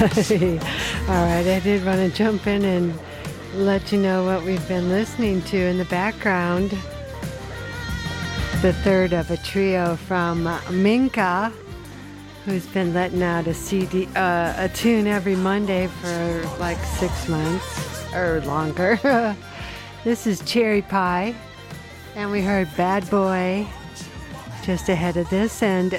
All right, I did want to jump in and let you know what we've been listening to in the background. The third of a trio from Minka, who's been letting out a CD, a tune every Monday for like 6 months or longer. This is Cherry Pie, and we heard Bad Boy just ahead of this, and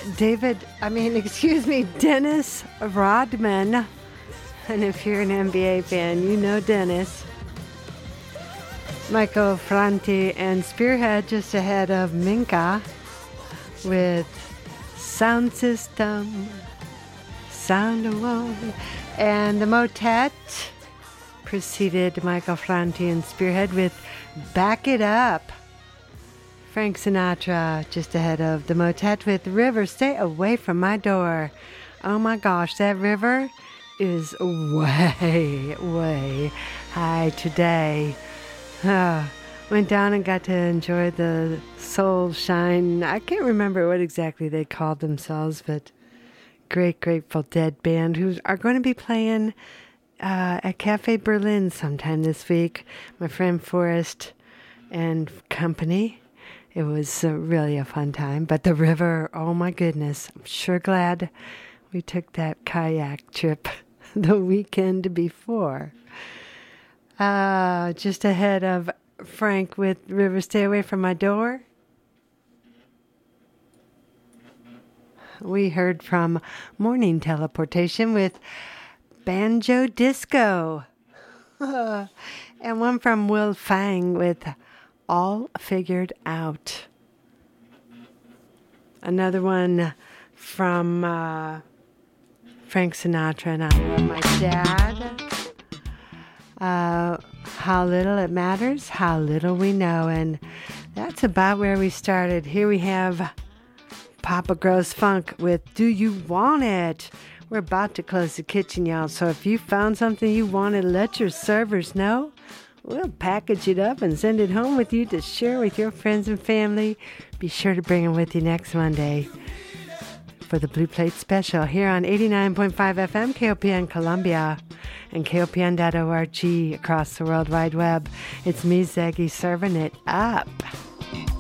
Dennis Rodman. And if you're an NBA fan, you know Dennis. Michael Franti and Spearhead just ahead of Minka with Sound System, Sound Alone. And the Motet preceded Michael Franti and Spearhead with Back It Up. Frank Sinatra just ahead of the Motet with River, Stay Away From My Door. Oh my gosh, that river is way, way high today. Went down and got to enjoy the Soul Shine. I can't remember what exactly they called themselves, but great Grateful Dead band who are going to be playing at Cafe Berlin sometime this week. My friend Forrest and company. It was really a fun time. But the river, oh my goodness, I'm sure glad we took that kayak trip the weekend before. Just ahead of Frank with River, Stay Away From My Door. We heard from Morning Teleportation with Banjo Disco. And one from Will Fang with All Figured Out. Another one from Frank Sinatra and I Love My Dad. How Little It Matters, How Little We Know. And that's about where we started. Here we have Papa Gross Funk with Do You Want It? We're about to close the kitchen, y'all. So if you found something you wanted, let your servers know. We'll package it up and send it home with you to share with your friends and family. Be sure to bring them with you next Monday for the Blue Plate Special here on 89.5 FM, KOPN Columbia, and KOPN.org across the World Wide Web. It's me, Zaggy, serving it up.